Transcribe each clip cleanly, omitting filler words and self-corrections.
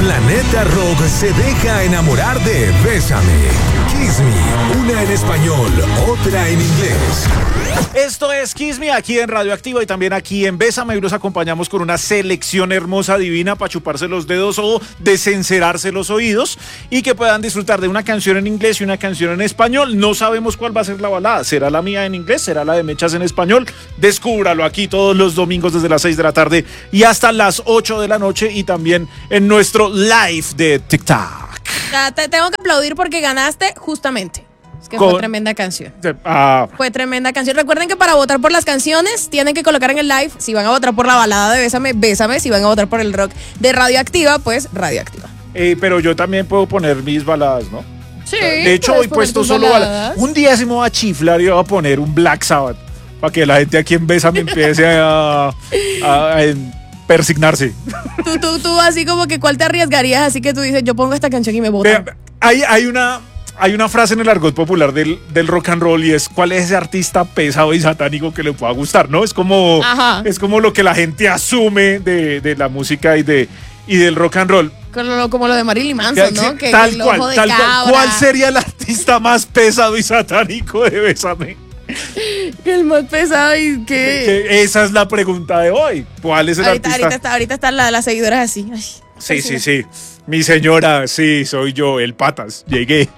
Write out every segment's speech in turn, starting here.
Planeta Rock se deja enamorar de Bésame, Kiss Me, una en español, otra en inglés. Esto es Kiss Me aquí en Radioactiva y también aquí en Bésame, y los acompañamos con una selección hermosa, divina, para chuparse los dedos o desencerarse los oídos y que puedan disfrutar de una canción en inglés y una canción en español. No sabemos cuál va a ser la balada. ¿Será la mía en inglés? ¿Será la de Mechas en español? Descúbralo aquí todos los domingos desde las 6 de la tarde y hasta las 8 de la noche, y también en nuestro live de TikTok. Te tengo que aplaudir porque ganaste justamente. Es que fue tremenda canción. Fue tremenda canción. Recuerden que para votar por las canciones tienen que colocar en el live si van a votar por la balada de Bésame, Bésame. Si van a votar por el rock de Radioactiva, pues Radioactiva. Pero yo también puedo poner mis baladas, ¿no? Sí. De hecho, hoy he puesto solo baladas. Un día se me va a chiflar y voy a poner un Black Sabbath para que la gente aquí en Bésame empiece a persignarse. Tú así como que ¿cuál te arriesgarías? Así que tú dices, yo pongo esta canción y me votan. Hay una frase en el argot popular del rock and roll y es: ¿cuál es ese artista pesado y satánico que le pueda gustar? ¿No? Es como lo que la gente asume de la música y del rock and roll. Como lo de Marilyn Manson, ¿no? Tal cual. ¿Cuál sería el artista más pesado y satánico de Bésame? El más pesado y que... Esa es la pregunta de hoy. ¿Cuál es el artista? Ahorita están las seguidoras así. Ay, sí. Mi señora, sí, soy yo, el Patas. Llegué.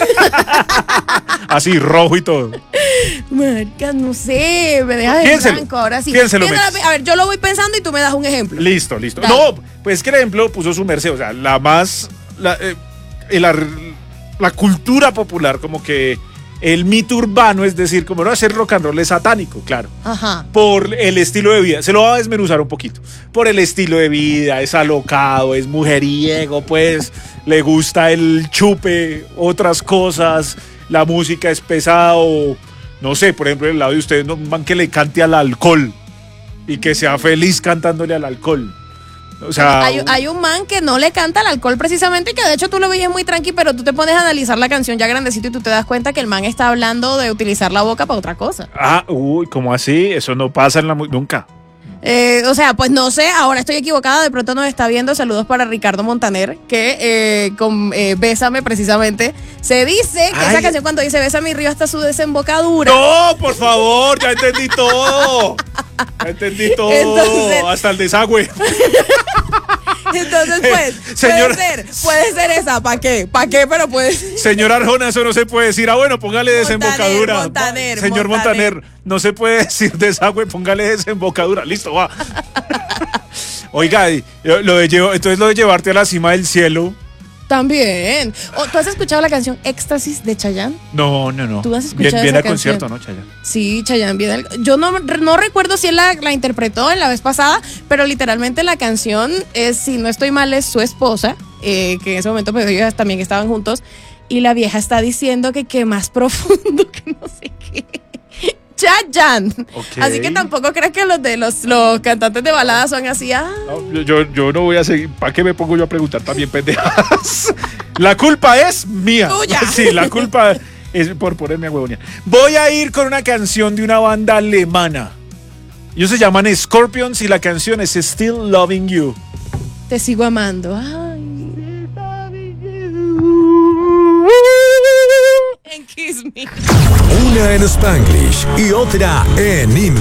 Así, rojo y todo. Marica, no sé, me dejas en blanco ahora sí. Piénselo. A ver, yo lo voy pensando y tú me das un ejemplo. Listo. Dale. No, pues que el ejemplo puso su merced. O sea, la cultura popular, como que el mito urbano, es decir, como no hacer rock and roll es satánico, claro. Ajá. Por el estilo de vida. Se lo va a desmenuzar un poquito. Por el estilo de vida, es alocado, es mujeriego, pues le gusta el chupe, otras cosas, la música es pesada, o no sé, por ejemplo, en el lado de ustedes, no van que le cante al alcohol y que sea feliz cantándole al alcohol. O sea, hay un man que no le canta al alcohol precisamente, y que de hecho tú lo veías muy tranqui, pero tú te pones a analizar la canción ya grandecito y tú te das cuenta que el man está hablando de utilizar la boca para otra cosa. ¿Cómo así? Eso no pasa nunca. O sea, pues no sé, ahora estoy equivocada, de pronto nos está viendo. Saludos para Ricardo Montaner, que con Bésame precisamente se dice que esa canción, cuando dice Bésame y río hasta su desembocadura. No, por favor, ya entendí todo. Entonces, hasta el desagüe. Entonces, pues, puede ser esa. ¿Para qué? Pero pues. Señor Arjona, eso no se puede decir. Bueno, póngale desembocadura. Señor Montaner, no se puede decir desagüe, póngale desembocadura. Listo, va. Oiga, lo de llevarte a la cima del cielo. También. ¿Tú has escuchado la canción Éxtasis de Chayanne? No. ¿Tú has escuchado Viene al canción? concierto, ¿no, Chayanne? Sí, Chayanne viene. Yo no recuerdo si él la interpretó en la vez pasada, pero literalmente la canción es, si no estoy mal, es su esposa, que en ese momento pues ellos también estaban juntos, y la vieja está diciendo que más profundo, que no sé qué. Chayanne. Okay. Así que tampoco crees que los cantantes de baladas son así. No, yo no voy a seguir. ¿Para qué me pongo yo a preguntar también, pendejas? La culpa es mía. Tuya. Sí, la culpa es por ponerme a huevonear. Voy a ir con una canción de una banda alemana. Ellos se llaman Scorpions y la canción es Still Loving You. Te sigo amando. En Kiss Me. Una en Spanglish y otra en inglés.